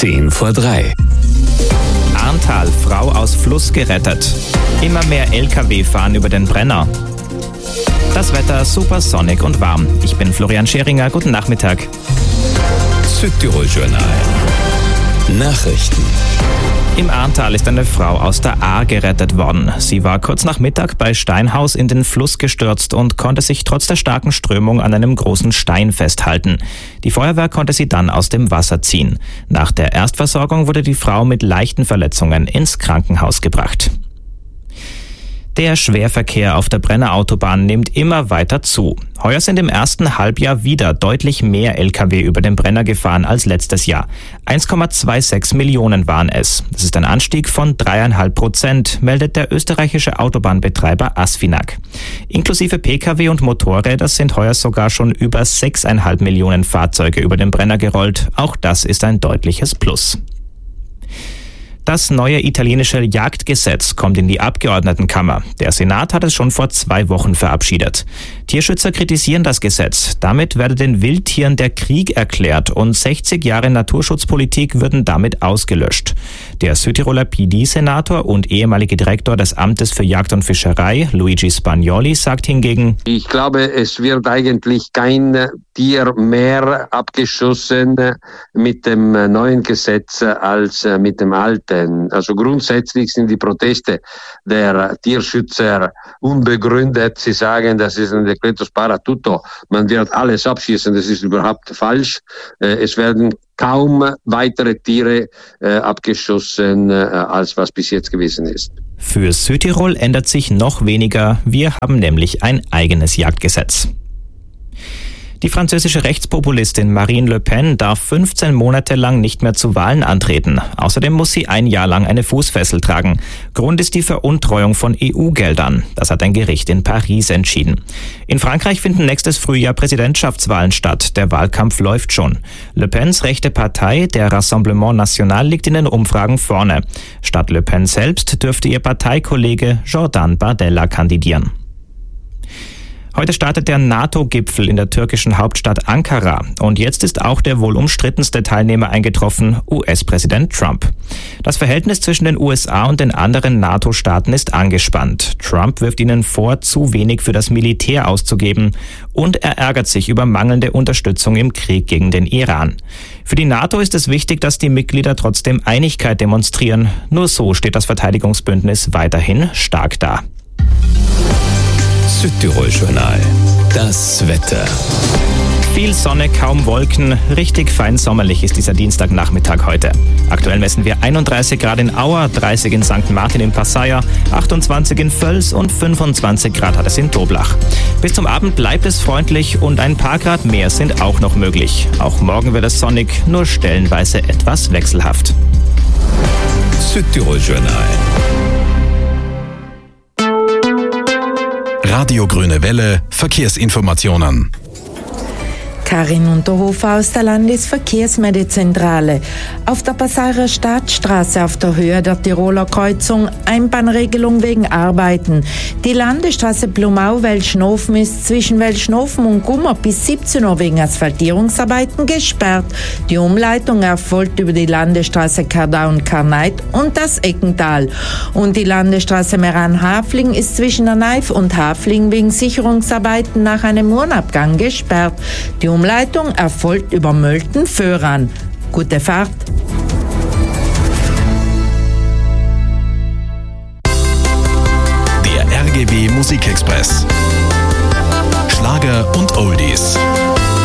2:10. Arntal, Frau aus Fluss gerettet. Immer mehr LKW fahren über den Brenner. Das Wetter super sonnig und warm. Ich bin Florian Scheringer, guten Nachmittag. Südtirol Journal. Nachrichten. Im Arntal ist eine Frau aus der Ahr gerettet worden. Sie war kurz nach Mittag bei Steinhaus in den Fluss gestürzt und konnte sich trotz der starken Strömung an einem großen Stein festhalten. Die Feuerwehr konnte sie dann aus dem Wasser ziehen. Nach der Erstversorgung wurde die Frau mit leichten Verletzungen ins Krankenhaus gebracht. Der Schwerverkehr auf der Brennerautobahn nimmt immer weiter zu. Heuer sind im ersten Halbjahr wieder deutlich mehr Lkw über den Brenner gefahren als letztes Jahr. 1,26 Millionen waren es. Das ist ein Anstieg von 3,5%, meldet der österreichische Autobahnbetreiber Asfinag. Inklusive Pkw und Motorräder sind heuer sogar schon über 6,5 Millionen Fahrzeuge über den Brenner gerollt. Auch das ist ein deutliches Plus. Das neue italienische Jagdgesetz kommt in die Abgeordnetenkammer. Der Senat hat es schon vor 2 Wochen verabschiedet. Tierschützer kritisieren das Gesetz. Damit werde den Wildtieren der Krieg erklärt und 60 Jahre Naturschutzpolitik würden damit ausgelöscht. Der Südtiroler PD-Senator und ehemalige Direktor des Amtes für Jagd und Fischerei, Luigi Spagnoli, sagt hingegen: Ich glaube, es wird eigentlich kein Tier mehr abgeschossen mit dem neuen Gesetz als mit dem alten. Also grundsätzlich sind die Proteste der Tierschützer unbegründet. Sie sagen, das ist ein Decreto Sparatutto. Man wird alles abschießen. Das ist überhaupt falsch. Es werden kaum weitere Tiere abgeschossen, als was bis jetzt gewesen ist. Für Südtirol ändert sich noch weniger. Wir haben nämlich ein eigenes Jagdgesetz. Die französische Rechtspopulistin Marine Le Pen darf 15 Monate lang nicht mehr zu Wahlen antreten. Außerdem muss sie 1 Jahr lang eine Fußfessel tragen. Grund ist die Veruntreuung von EU-Geldern. Das hat ein Gericht in Paris entschieden. In Frankreich finden nächstes Frühjahr Präsidentschaftswahlen statt. Der Wahlkampf läuft schon. Le Pens rechte Partei, der Rassemblement National, liegt in den Umfragen vorne. Statt Le Pen selbst dürfte ihr Parteikollege Jordan Bardella kandidieren. Heute startet der NATO-Gipfel in der türkischen Hauptstadt Ankara. Und jetzt ist auch der wohl umstrittenste Teilnehmer eingetroffen, US-Präsident Trump. Das Verhältnis zwischen den USA und den anderen NATO-Staaten ist angespannt. Trump wirft ihnen vor, zu wenig für das Militär auszugeben. Und er ärgert sich über mangelnde Unterstützung im Krieg gegen den Iran. Für die NATO ist es wichtig, dass die Mitglieder trotzdem Einigkeit demonstrieren. Nur so steht das Verteidigungsbündnis weiterhin stark da. Südtirol Journal. Das Wetter. Viel Sonne, kaum Wolken. Richtig fein sommerlich ist dieser Dienstagnachmittag heute. Aktuell messen wir 31 Grad in Auer, 30 in St. Martin in Passaia, 28 in Völs und 25 Grad hat es in Toblach. Bis zum Abend bleibt es freundlich und ein paar Grad mehr sind auch noch möglich. Auch morgen wird es sonnig, nur stellenweise etwas wechselhaft. Südtirol Journal. Radio Grüne Welle, Verkehrsinformationen. Karin Unterhofer aus der Landesverkehrsmeldezentrale. Auf der Passaierer Stadtstraße auf der Höhe der Tiroler Kreuzung Einbahnregelung wegen Arbeiten. Die Landesstraße Blumau-Welschnofen ist zwischen Welschnofen und Gummer bis 17 Uhr wegen Asphaltierungsarbeiten gesperrt. Die Umleitung erfolgt über die Landesstraße Kardau und Karneit und das Eckental. Und die Landesstraße Meran-Hafling ist zwischen der Neif und Hafling wegen Sicherungsarbeiten nach einem Murnabgang gesperrt. Die Umleitung erfolgt über Mölten-Föhran. Gute Fahrt! Der RGW Musikexpress. Schlager und Oldies.